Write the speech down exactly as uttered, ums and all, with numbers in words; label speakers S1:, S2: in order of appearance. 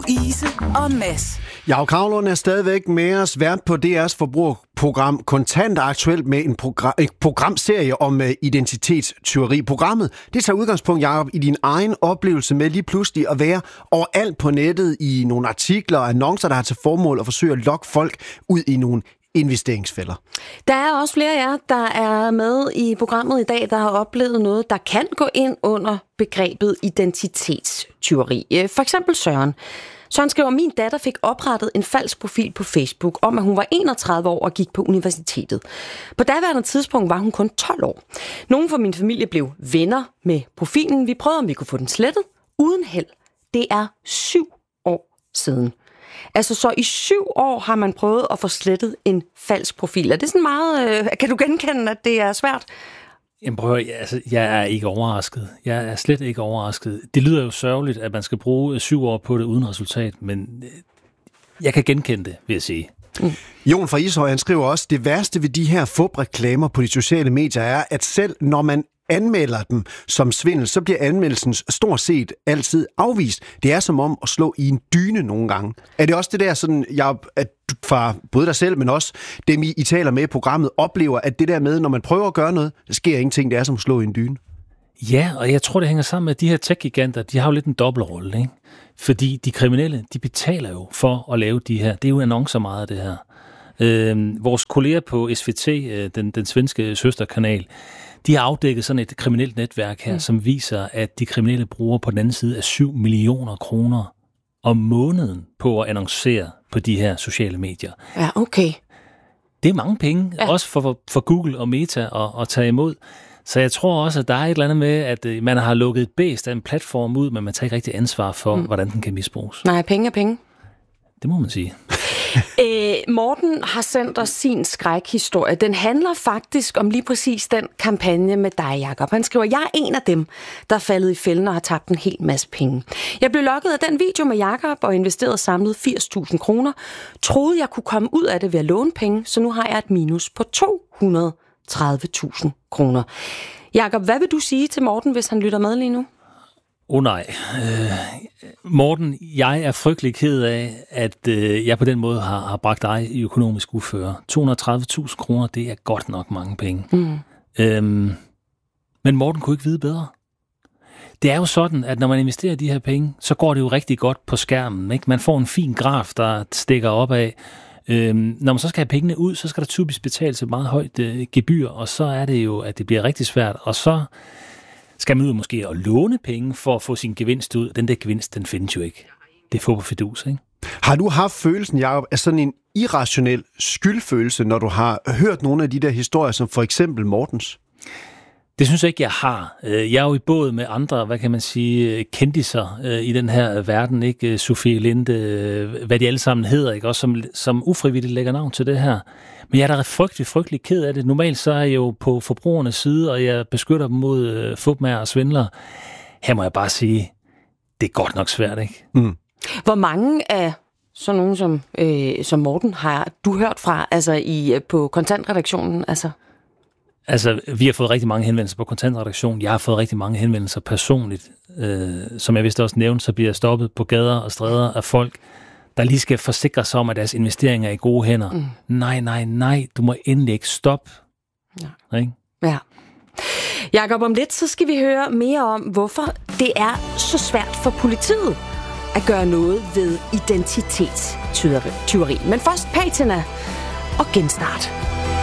S1: Louise og Mads.
S2: Jakob Kravlund er stadigvæk med os, vært på D R's forbrugerprogram Kontant Aktuelt med en program, en programserie om uh, identitetstyveri. Programmet det tager udgangspunkt, Jakob, i din egen oplevelse med lige pludselig at være overalt på nettet i nogle artikler og annoncer, der har til formål at forsøge at lokke folk ud i nogle investeringsfælder.
S3: Der er også flere af jer, der er med i programmet i dag, der har oplevet noget, der kan gå ind under begrebet identitetstyveri. For eksempel Søren. Søren skriver, min datter fik oprettet en falsk profil på Facebook om, at hun var enogtredive år og gik på universitetet. På daværende tidspunkt var hun kun tolv år. Nogen fra min familie blev venner med profilen. Vi prøvede, om vi kunne få den slettet. Uden held. Det er syv år siden. Altså, så i syv år har man prøvet at få slettet en falsk profil. Er det sådan meget... Øh, kan du genkende, at det er svært?
S4: Jamen prøv, altså, jeg er ikke overrasket. Jeg er slet ikke overrasket. Det lyder jo sørgeligt, at man skal bruge syv år på det uden resultat, men jeg kan genkende det, vil jeg sige.
S2: Mm. Jon fra Ishøj, han skriver også, det værste ved de her fup-reklamer på de sociale medier er, at selv når man anmelder dem som svindel, så bliver anmeldelsen stort set altid afvist. Det er som om at slå i en dyne nogle gange. Er det også det der, sådan, jeg, at fra både dig selv, men også dem, I, I taler med i programmet, oplever, at det der med, når man prøver at gøre noget, der sker ingenting, det er som at slå i en dyne?
S4: Ja, og jeg tror, det hænger sammen med, at de her tech-giganter, de har jo lidt en dobbeltrolle, ikke? Fordi de kriminelle, de betaler jo for at lave de her. Det er jo annoncer meget af det her. Øh, vores kolleger på S V T, den, den svenske søsterkanal, de har afdækket sådan et kriminelt netværk her, mm. som viser, at de kriminelle bruger på den anden side af syv millioner kroner om måneden på at annoncere på de her sociale medier.
S3: Ja, okay.
S4: Det er mange penge, ja. Også for, for Google og Meta at, at tage imod. Så jeg tror også, at der er et eller andet med, at man har lukket et bæst af en platform ud, men man tager ikke rigtig ansvar for, mm. hvordan den kan misbruges.
S3: Nej, penge er penge.
S4: Det må man sige.
S3: Æ, Morten har sendt os sin skrækhistorie. Den handler faktisk om lige præcis den kampagne med dig, Jakob. Han skriver, jeg er en af dem, der er faldet i fælden og har tabt en hel masse penge. Jeg blev lokket af den video med Jakob og investerede samlet firs tusind kroner. Troede, jeg kunne komme ud af det ved at låne penge, så nu har jeg et minus på to hundrede og tredive tusind kroner. Jakob, hvad vil du sige til Morten, hvis han lytter med lige nu?
S4: Åh oh, nej. Øh, Morten, jeg er frygtelig ked af, at øh, jeg på den måde har, har bragt dig i økonomisk uføre. to hundrede og tredive tusind kroner, det er godt nok mange penge. Mm. Øhm, men Morten kunne ikke vide bedre. Det er jo sådan, at når man investerer de her penge, så går det jo rigtig godt på skærmen. Ikke? Man får en fin graf, der stikker op af. Øhm, når man så skal have pengene ud, så skal der typisk betales et meget højt øh, gebyr, og så er det jo, at det bliver rigtig svært. Og så skal man ud måske at låne penge for at få sin gevinst ud. Den der gevinst, den findes jo ikke. Det er fup og fidus, ikke?
S2: Har du haft følelsen, Jacob, af sådan en irrationel skyldfølelse, når du har hørt nogle af de der historier, som for eksempel Mortens?
S4: Det synes jeg ikke, jeg har. Jeg er jo i båd med andre, hvad kan man sige, kendiser i den her verden, ikke? Sofie Linde, hvad de alle sammen hedder, ikke? Også som, som ufrivilligt lægger navn til det her. Men jeg er da frygtelig, frygtelig ked af det. Normalt så er jeg jo på forbrugernes side, og jeg beskytter dem mod fupmager og svindlere. Her må jeg bare sige, det er godt nok svært, ikke?
S3: Mm. Hvor mange af sådan nogen som, øh, som Morten har du hørt fra, altså i, på kontantredaktionen, altså?
S4: Altså, vi har fået rigtig mange henvendelser på kontantredaktion. Jeg har fået rigtig mange henvendelser personligt. Øh, som jeg vist også nævnte, så bliver jeg stoppet på gader og stræder af folk, der lige skal forsikre sig om, at deres investeringer er i gode hænder. Mm. Nej, nej, nej, du må endelig ikke stoppe. Ja. Ikke?
S3: Ja. Jakob, om lidt, så skal vi høre mere om, hvorfor det er så svært for politiet at gøre noget ved identitetstyveri. Men først Patina og Genstart.